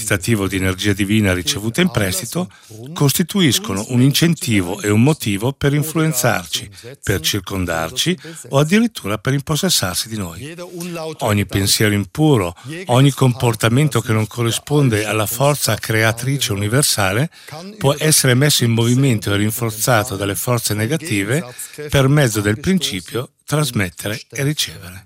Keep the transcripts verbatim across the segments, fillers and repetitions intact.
quantitativo di energia divina ricevuta in prestito costituiscono un incentivo e un motivo per influenzarci, per circondarci o addirittura per impossessarsi di noi. Ogni pensiero impuro, ogni comportamento che non corrisponde alla forza creatrice universale può essere messo in movimento e rinforzato dalle forze negative per mezzo del principio trasmettere e ricevere.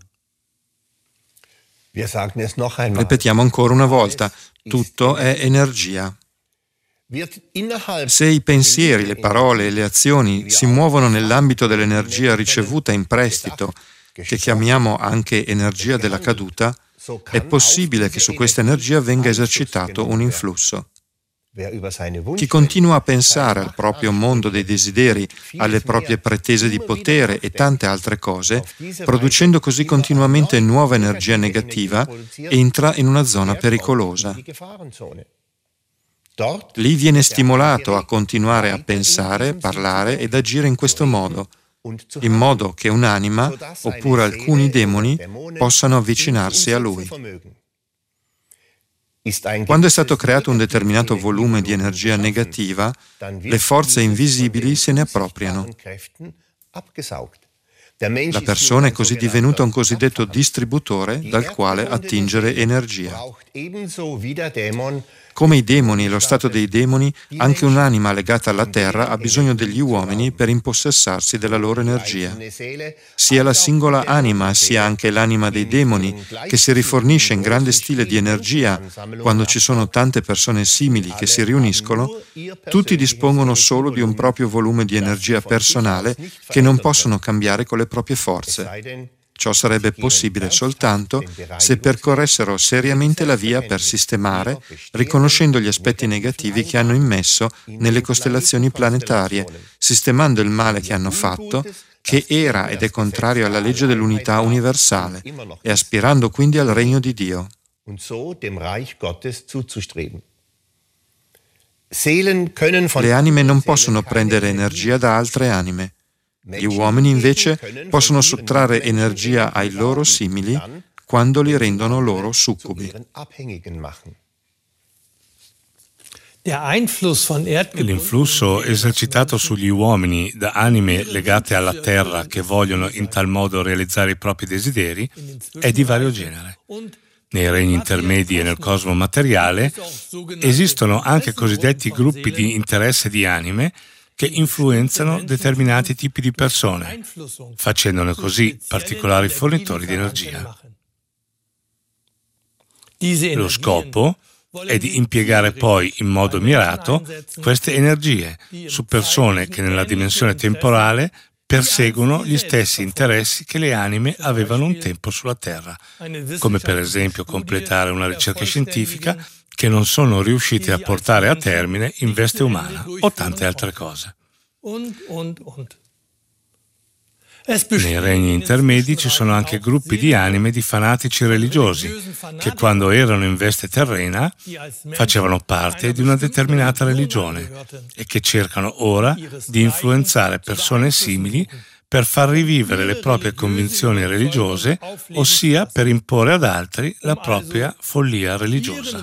Ripetiamo ancora una volta, tutto è energia. Se i pensieri, le parole e le azioni si muovono nell'ambito dell'energia ricevuta in prestito, che chiamiamo anche energia della caduta, è possibile che su questa energia venga esercitato un influsso. Chi continua a pensare al proprio mondo dei desideri, alle proprie pretese di potere e tante altre cose, producendo così continuamente nuova energia negativa, entra in una zona pericolosa. Lì viene stimolato a continuare a pensare, parlare ed agire in questo modo, in modo che un'anima, oppure alcuni demoni, possano avvicinarsi a lui. Quando è stato creato un determinato volume di energia negativa, le forze invisibili se ne appropriano. La persona è così divenuta un cosiddetto distributore dal quale attingere energia. Come i demoni e lo stato dei demoni, anche un'anima legata alla terra ha bisogno degli uomini per impossessarsi della loro energia. Sia la singola anima, sia anche l'anima dei demoni, che si rifornisce in grande stile di energia quando ci sono tante persone simili che si riuniscono, tutti dispongono solo di un proprio volume di energia personale che non possono cambiare con le proprie forze. Ciò sarebbe possibile soltanto se percorressero seriamente la via per sistemare, riconoscendo gli aspetti negativi che hanno immesso nelle costellazioni planetarie, sistemando il male che hanno fatto, che era ed è contrario alla legge dell'unità universale, e aspirando quindi al regno di Dio. Le anime non possono prendere energia da altre anime. Gli uomini invece possono sottrarre energia ai loro simili quando li rendono loro succubi. L'influsso esercitato sugli uomini da anime legate alla terra che vogliono in tal modo realizzare i propri desideri è di vario genere. Nei regni intermedi e nel cosmo materiale esistono anche cosiddetti gruppi di interesse di anime che influenzano determinati tipi di persone, facendone così particolari fornitori di energia. Lo scopo è di impiegare poi in modo mirato queste energie su persone che nella dimensione temporale perseguono gli stessi interessi che le anime avevano un tempo sulla Terra, come per esempio completare una ricerca scientifica che non sono riusciti a portare a termine in veste umana o tante altre cose. Nei regni intermedi ci sono anche gruppi di anime di fanatici religiosi che quando erano in veste terrena facevano parte di una determinata religione e che cercano ora di influenzare persone simili per far rivivere le proprie convinzioni religiose, ossia per imporre ad altri la propria follia religiosa.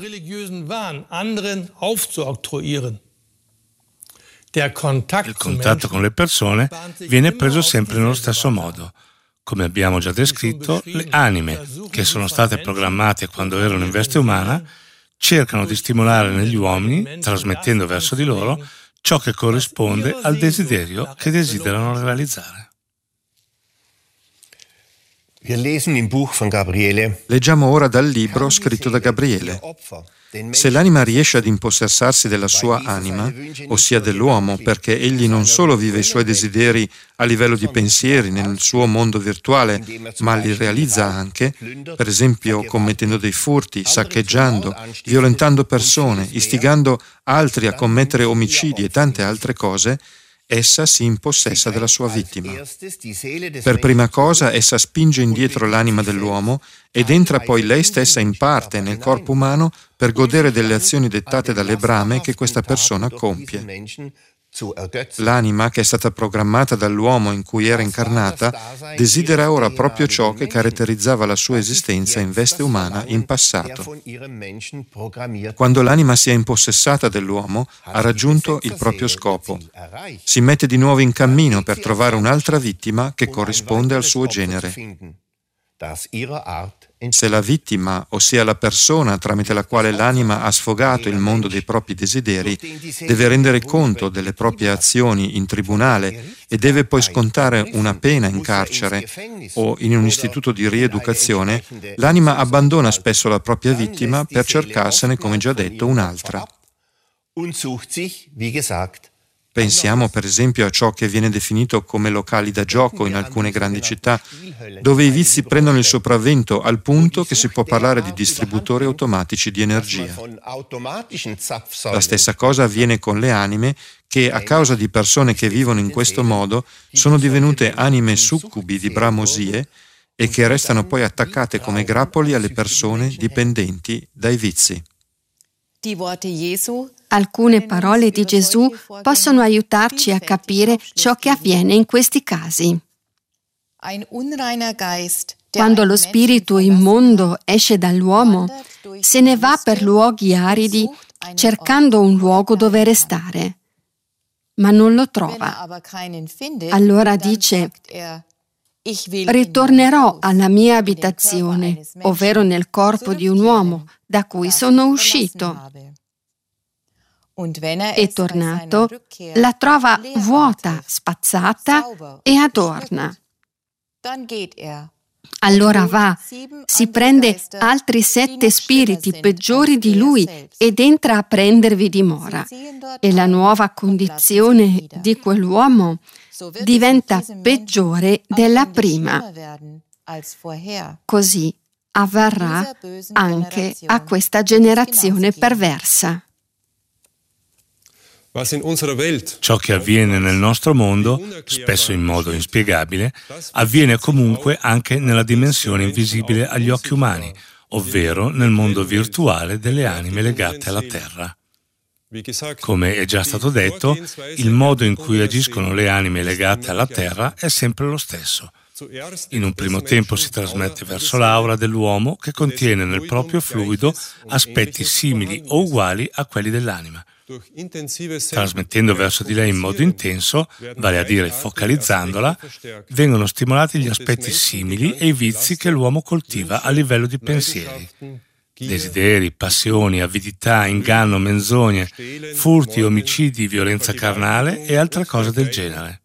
Il contatto con le persone viene preso sempre nello stesso modo. Come abbiamo già descritto, le anime, che sono state programmate quando erano in veste umana, cercano di stimolare negli uomini, trasmettendo verso di loro, ciò che corrisponde al desiderio che desiderano realizzare. Leggiamo ora dal libro scritto da Gabriele. Se l'anima riesce ad impossessarsi della sua anima, ossia dell'uomo, perché egli non solo vive i suoi desideri a livello di pensieri nel suo mondo virtuale, ma li realizza anche, per esempio commettendo dei furti, saccheggiando, violentando persone, istigando altri a commettere omicidi e tante altre cose, essa si impossessa della sua vittima. Per prima cosa, essa spinge indietro l'anima dell'uomo ed entra poi lei stessa in parte nel corpo umano per godere delle azioni dettate dalle brame che questa persona compie. L'anima, che è stata programmata dall'uomo in cui era incarnata, desidera ora proprio ciò che caratterizzava la sua esistenza in veste umana in passato. Quando l'anima si è impossessata dell'uomo, ha raggiunto il proprio scopo. Si mette di nuovo in cammino per trovare un'altra vittima che corrisponde al suo genere. Se la vittima, ossia la persona tramite la quale l'anima ha sfogato il mondo dei propri desideri, deve rendere conto delle proprie azioni in tribunale e deve poi scontare una pena in carcere o in un istituto di rieducazione, l'anima abbandona spesso la propria vittima per cercarsene, come già detto, un'altra. Pensiamo per esempio a ciò che viene definito come locali da gioco in alcune grandi città, dove i vizi prendono il sopravvento al punto che si può parlare di distributori automatici di energia. La stessa cosa avviene con le anime che, a causa di persone che vivono in questo modo, sono divenute anime succubi di bramosie e che restano poi attaccate come grappoli alle persone dipendenti dai vizi. Alcune parole di Gesù possono aiutarci a capire ciò che avviene in questi casi. Quando lo spirito immondo esce dall'uomo, se ne va per luoghi aridi cercando un luogo dove restare, ma non lo trova. Allora dice: ritornerò alla mia abitazione, ovvero nel corpo di un uomo da cui sono uscito. E tornato, la trova vuota, spazzata e adorna. Allora va, si prende altri sette spiriti peggiori di lui ed entra a prendervi dimora. E la nuova condizione di quell'uomo diventa peggiore della prima. Così avverrà anche a questa generazione perversa. Ciò che avviene nel nostro mondo, spesso in modo inspiegabile, avviene comunque anche nella dimensione invisibile agli occhi umani, ovvero nel mondo virtuale delle anime legate alla Terra. Come è già stato detto, il modo in cui agiscono le anime legate alla Terra è sempre lo stesso. In un primo tempo si trasmette verso l'aura dell'uomo, che contiene nel proprio fluido aspetti simili o uguali a quelli dell'anima. Trasmettendo verso di lei in modo intenso, vale a dire focalizzandola, vengono stimolati gli aspetti simili e i vizi che l'uomo coltiva a livello di pensieri. Desideri, passioni, avidità, inganno, menzogne, furti, omicidi, violenza carnale e altre cose del genere.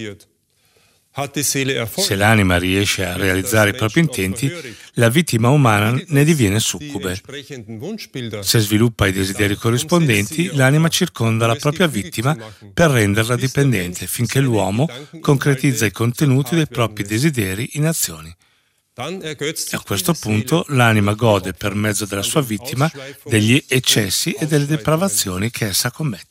Se l'anima riesce a realizzare i propri intenti, la vittima umana ne diviene succube. Se sviluppa i desideri corrispondenti, l'anima circonda la propria vittima per renderla dipendente, finché l'uomo concretizza i contenuti dei propri desideri in azioni. E a questo punto l'anima gode per mezzo della sua vittima degli eccessi e delle depravazioni che essa commette.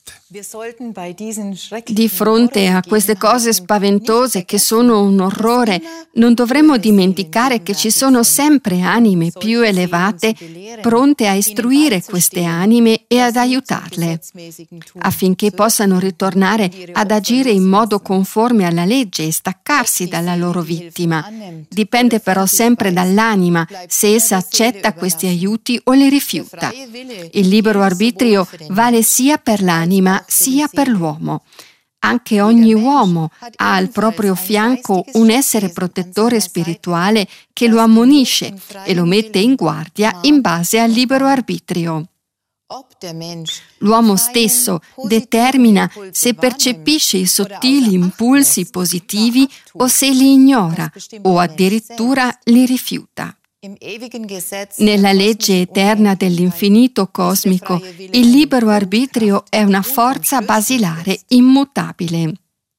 Di fronte a queste cose spaventose che sono un orrore, non dovremmo dimenticare che ci sono sempre anime più elevate pronte a istruire queste anime e ad aiutarle, affinché possano ritornare ad agire in modo conforme alla legge e staccarsi dalla loro vittima. Dipende però sempre dall'anima se essa accetta questi aiuti o li rifiuta. Il libero arbitrio vale sia per l'anima sia per l'uomo. Anche ogni uomo ha al proprio fianco un essere protettore spirituale che lo ammonisce e lo mette in guardia in base al libero arbitrio. L'uomo stesso determina se percepisce i sottili impulsi positivi o se li ignora o addirittura li rifiuta. Nella legge eterna dell'infinito cosmico, il libero arbitrio è una forza basilare immutabile.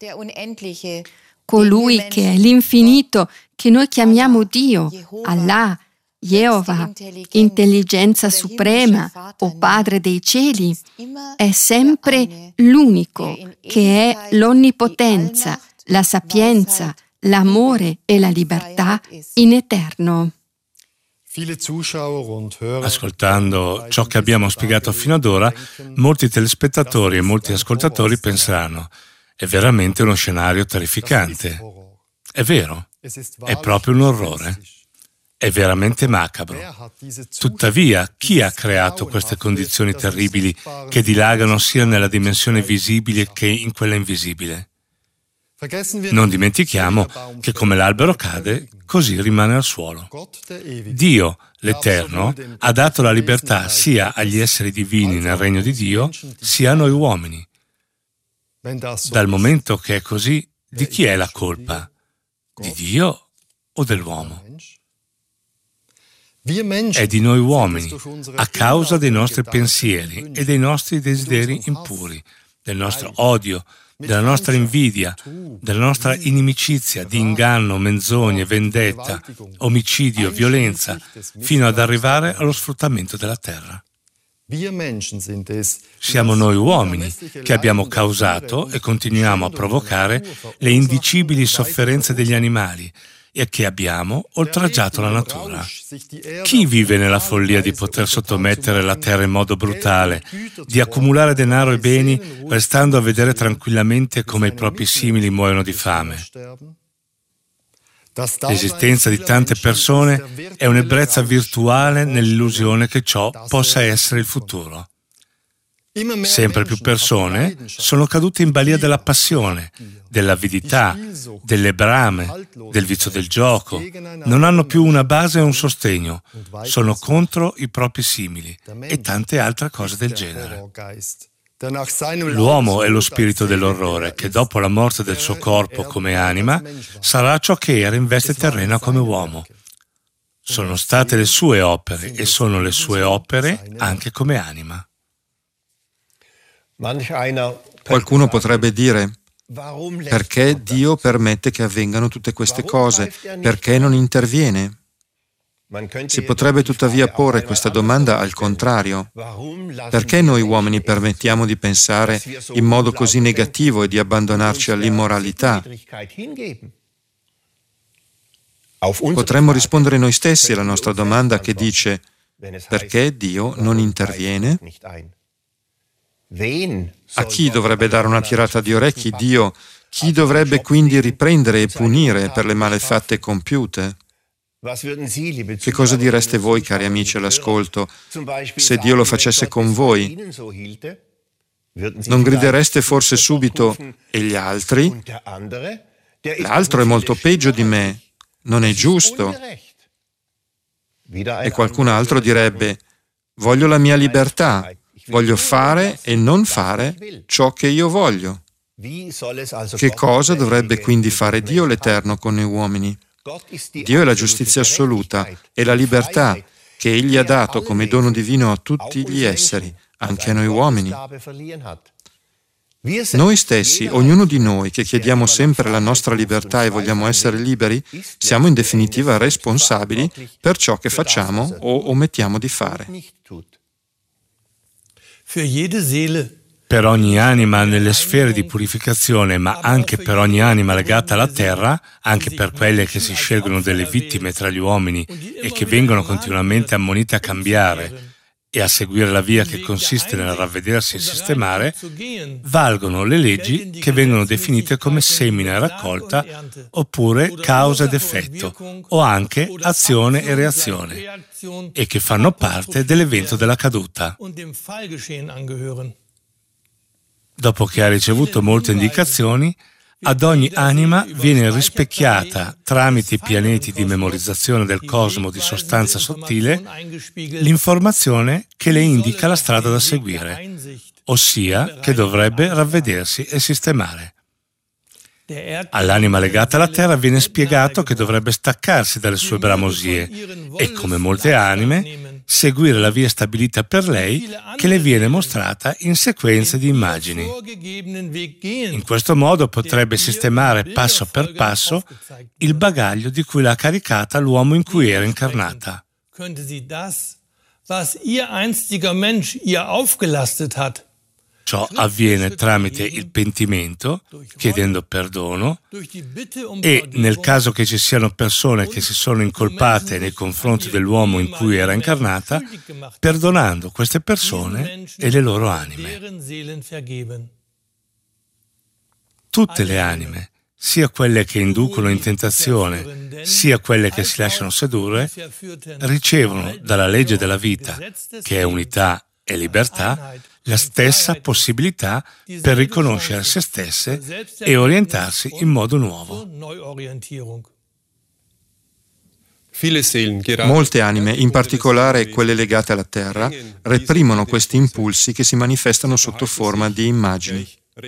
Colui che è l'infinito, che noi chiamiamo Dio, Allah, Jehovah, intelligenza suprema o Padre dei cieli, è sempre l'unico che è l'onnipotenza, la sapienza, l'amore e la libertà in eterno. Ascoltando ciò che abbiamo spiegato fino ad ora, molti telespettatori e molti ascoltatori penseranno: è veramente uno scenario terrificante. È vero, è proprio un orrore. È veramente macabro. Tuttavia, chi ha creato queste condizioni terribili che dilagano sia nella dimensione visibile che in quella invisibile? Non dimentichiamo che come l'albero cade, così rimane al suolo. Dio, l'Eterno, ha dato la libertà sia agli esseri divini nel regno di Dio, sia a noi uomini. Dal momento che è così, di chi è la colpa? Di Dio o dell'uomo? È di noi uomini, a causa dei nostri pensieri e dei nostri desideri impuri, del nostro odio, della nostra invidia, della nostra inimicizia di inganno, menzogne, vendetta, omicidio, violenza, fino ad arrivare allo sfruttamento della terra. Siamo noi uomini che abbiamo causato e continuiamo a provocare le indicibili sofferenze degli animali e che abbiamo oltraggiato la natura. Chi vive nella follia di poter sottomettere la terra in modo brutale, di accumulare denaro e beni, restando a vedere tranquillamente come i propri simili muoiono di fame? L'esistenza di tante persone è un'ebbrezza virtuale nell'illusione che ciò possa essere il futuro. Sempre più persone sono cadute in balia della passione, dell'avidità, delle brame, del vizio del gioco. Non hanno più una base e un sostegno, sono contro i propri simili e tante altre cose del genere. L'uomo è lo spirito dell'orrore che dopo la morte del suo corpo come anima sarà ciò che era in veste terrena come uomo. Sono state le sue opere e sono le sue opere anche come anima. Qualcuno potrebbe dire: perché Dio permette che avvengano tutte queste cose? Perché non interviene? Si potrebbe tuttavia porre questa domanda al contrario. Perché noi uomini permettiamo di pensare in modo così negativo e di abbandonarci all'immoralità? Potremmo rispondere noi stessi alla nostra domanda che dice: perché Dio non interviene? A chi dovrebbe dare una tirata di orecchi Dio? Chi dovrebbe quindi riprendere e punire per le malefatte compiute? Che cosa direste voi, cari amici all'ascolto, se Dio lo facesse con voi? Non gridereste forse subito: e gli altri? L'altro è molto peggio di me, non è giusto. E qualcun altro direbbe: voglio la mia libertà. Voglio fare e non fare ciò che io voglio. Che cosa dovrebbe quindi fare Dio l'Eterno con noi uomini? Dio è la giustizia assoluta e la libertà che Egli ha dato come dono divino a tutti gli esseri, anche a noi uomini. Noi stessi, ognuno di noi che chiediamo sempre la nostra libertà e vogliamo essere liberi, siamo in definitiva responsabili per ciò che facciamo o omettiamo di fare. Per ogni anima nelle sfere di purificazione, ma anche per ogni anima legata alla terra, anche per quelle che si scelgono delle vittime tra gli uomini e che vengono continuamente ammonite a cambiare e a seguire la via che consiste nel ravvedersi e sistemare, valgono le leggi che vengono definite come semina e raccolta, oppure causa ed effetto, o anche azione e reazione, e che fanno parte dell'evento della caduta. Dopo che ha ricevuto molte indicazioni, ad ogni anima viene rispecchiata, tramite i pianeti di memorizzazione del cosmo di sostanza sottile, l'informazione che le indica la strada da seguire, ossia che dovrebbe ravvedersi e sistemare. All'anima legata alla terra viene spiegato che dovrebbe staccarsi dalle sue bramosie e, come molte anime, seguire la via stabilita per lei che le viene mostrata in sequenze di immagini. In questo modo potrebbe sistemare passo per passo il bagaglio di cui l'ha caricata l'uomo in cui era incarnata. Ciò avviene tramite il pentimento, chiedendo perdono, e nel caso che ci siano persone che si sono incolpate nei confronti dell'uomo in cui era incarnata, perdonando queste persone e le loro anime. Tutte le anime, sia quelle che inducono in tentazione, sia quelle che si lasciano sedurre, ricevono dalla legge della vita, che è unità e libertà, la stessa possibilità per riconoscere se stesse e orientarsi in modo nuovo. Molte anime, in particolare quelle legate alla terra, reprimono questi impulsi che si manifestano sotto forma di immagini.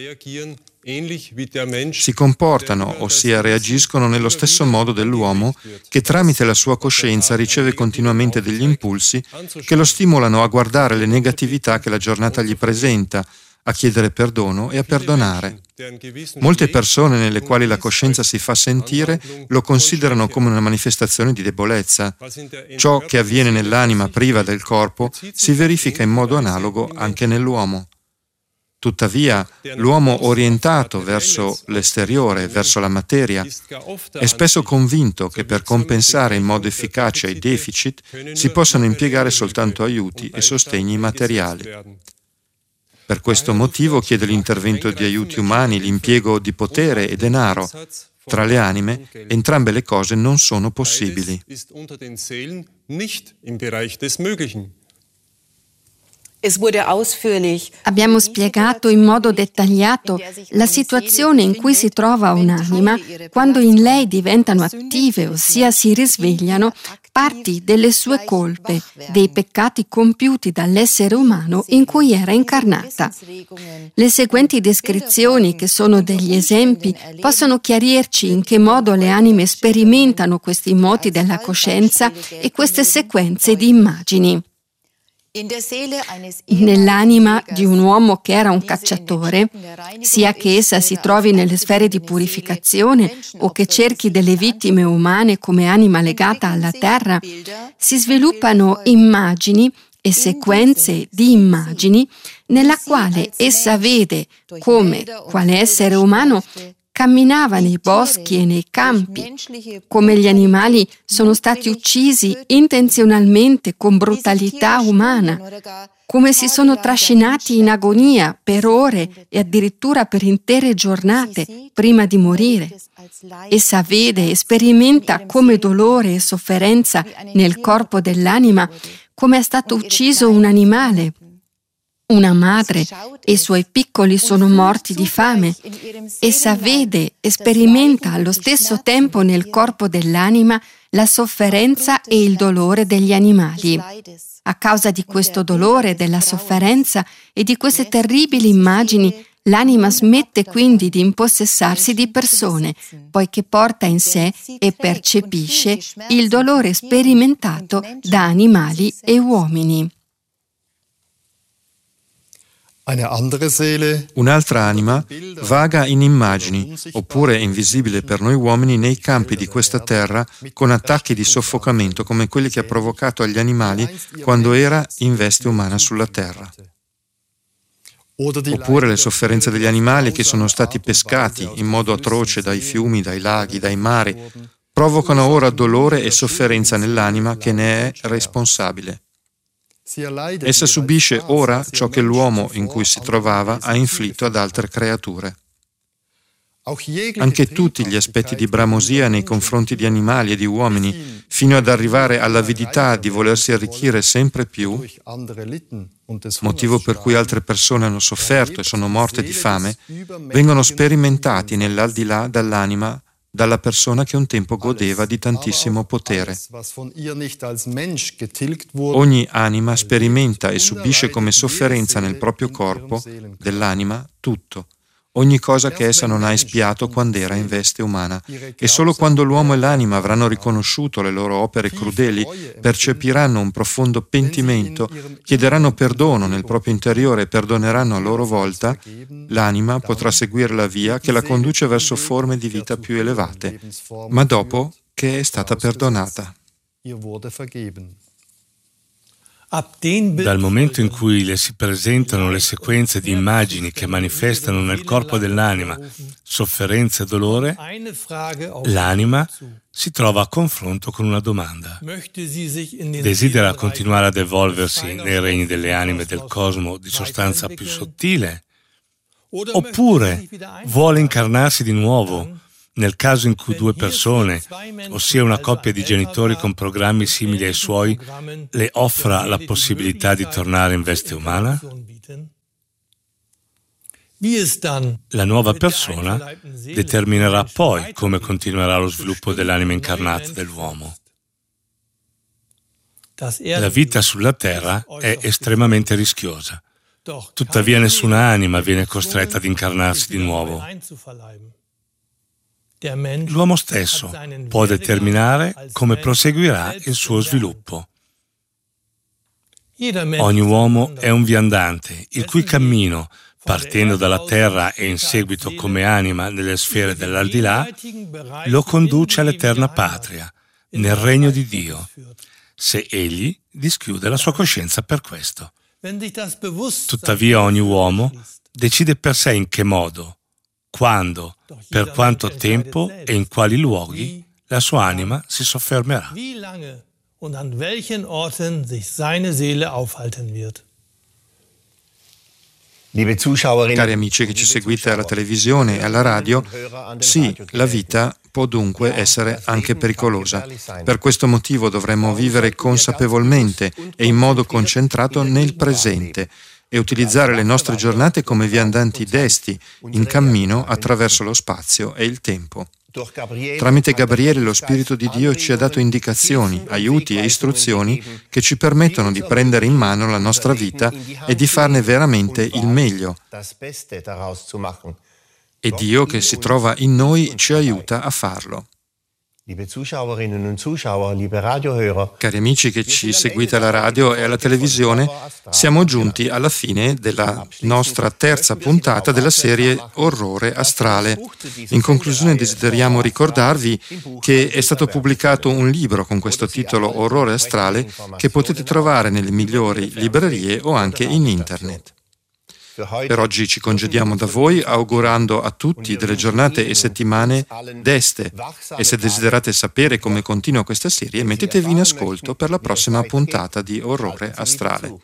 Si comportano, ossia reagiscono nello stesso modo dell'uomo che tramite la sua coscienza riceve continuamente degli impulsi che lo stimolano a guardare le negatività che la giornata gli presenta, a chiedere perdono e a perdonare. Molte persone nelle quali la coscienza si fa sentire lo considerano come una manifestazione di debolezza. Ciò che avviene nell'anima priva del corpo si verifica in modo analogo anche nell'uomo. Tuttavia, l'uomo orientato verso l'esteriore, verso la materia, è spesso convinto che per compensare in modo efficace i deficit si possano impiegare soltanto aiuti e sostegni materiali. Per questo motivo chiede l'intervento di aiuti umani, l'impiego di potere e denaro. Tra le anime, entrambe le cose non sono possibili. Abbiamo spiegato in modo dettagliato la situazione in cui si trova un'anima quando in lei diventano attive, ossia si risvegliano parti delle sue colpe, dei peccati compiuti dall'essere umano in cui era incarnata. Le seguenti descrizioni, che sono degli esempi, possono chiarirci in che modo le anime sperimentano questi moti della coscienza e queste sequenze di immagini. Nell'anima di un uomo che era un cacciatore, sia che essa si trovi nelle sfere di purificazione o che cerchi delle vittime umane come anima legata alla terra, si sviluppano immagini e sequenze di immagini nella quale essa vede come, quale essere umano, camminava nei boschi e nei campi, come gli animali sono stati uccisi intenzionalmente con brutalità umana, come si sono trascinati in agonia per ore e addirittura per intere giornate prima di morire. Essa vede e sperimenta come dolore e sofferenza nel corpo dell'anima, come è stato ucciso un animale. Una madre e i suoi piccoli sono morti di fame. Essa vede e sperimenta allo stesso tempo nel corpo dell'anima la sofferenza e il dolore degli animali. A causa di questo dolore, della sofferenza e di queste terribili immagini, l'anima smette quindi di impossessarsi di persone, poiché porta in sé e percepisce il dolore sperimentato da animali e uomini. Un'altra anima vaga in immagini, oppure invisibile per noi uomini, nei campi di questa terra con attacchi di soffocamento come quelli che ha provocato agli animali quando era in veste umana sulla terra. Oppure le sofferenze degli animali che sono stati pescati in modo atroce dai fiumi, dai laghi, dai mari, provocano ora dolore e sofferenza nell'anima che ne è responsabile. Essa subisce ora ciò che l'uomo in cui si trovava ha inflitto ad altre creature. Anche tutti gli aspetti di bramosia nei confronti di animali e di uomini, fino ad arrivare all'avidità di volersi arricchire sempre più, motivo per cui altre persone hanno sofferto e sono morte di fame, vengono sperimentati nell'aldilà dall'anima dalla persona che un tempo godeva di tantissimo potere. Ogni anima sperimenta e subisce come sofferenza nel proprio corpo dell'anima tutto, ogni cosa che essa non ha espiato quando era in veste umana, e solo quando l'uomo e l'anima avranno riconosciuto le loro opere crudeli, percepiranno un profondo pentimento, chiederanno perdono nel proprio interiore e perdoneranno a loro volta, l'anima potrà seguire la via che la conduce verso forme di vita più elevate, ma dopo che è stata perdonata. Dal momento in cui le si presentano le sequenze di immagini che manifestano nel corpo dell'anima sofferenza e dolore, l'anima si trova a confronto con una domanda. Desidera continuare ad evolversi nei regni delle anime del cosmo di sostanza più sottile? Oppure vuole incarnarsi di nuovo nel caso in cui due persone, ossia una coppia di genitori con programmi simili ai suoi, le offra la possibilità di tornare in veste umana? La nuova persona determinerà poi come continuerà lo sviluppo dell'anima incarnata dell'uomo. La vita sulla Terra è estremamente rischiosa. Tuttavia nessuna anima viene costretta ad incarnarsi di nuovo. L'uomo stesso può determinare come proseguirà il suo sviluppo. Ogni uomo è un viandante, il cui cammino, partendo dalla terra e in seguito come anima nelle sfere dell'aldilà, lo conduce all'eterna patria, nel regno di Dio, se egli dischiude la sua coscienza per questo. Tuttavia ogni uomo decide per sé in che modo, quando, per quanto tempo e in quali luoghi la sua anima si soffermerà. Und an welchen Orten sich seine Seele aufhalten wird. Cari amici che ci seguite alla televisione e alla radio, sì, la vita può dunque essere anche pericolosa. Per questo motivo dovremmo vivere consapevolmente e in modo concentrato nel presente e utilizzare le nostre giornate come viandanti desti in cammino attraverso lo spazio e il tempo. Tramite Gabriele lo Spirito di Dio ci ha dato indicazioni, aiuti e istruzioni che ci permettono di prendere in mano la nostra vita e di farne veramente il meglio. E Dio che si trova in noi ci aiuta a farlo. Cari amici che ci seguite alla radio e alla televisione, siamo giunti alla fine della nostra terza puntata della serie Orrore Astrale. In conclusione desideriamo ricordarvi che è stato pubblicato un libro con questo titolo Orrore Astrale che potete trovare nelle migliori librerie o anche in internet. Per oggi ci congediamo da voi augurando a tutti delle giornate e settimane deste e se desiderate sapere come continua questa serie mettetevi in ascolto per la prossima puntata di Orrore Astrale.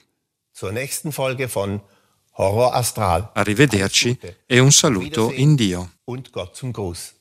Arrivederci e un saluto in Dio.